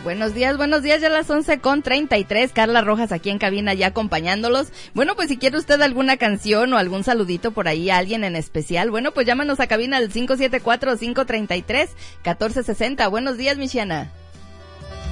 Buenos días, ya a las 11:33, Carla Rojas aquí en cabina ya acompañándolos. Bueno, pues si quiere usted alguna canción o algún saludito por ahí a alguien en especial, bueno, pues llámanos a cabina al 574-533-1460. Buenos días, Michiana.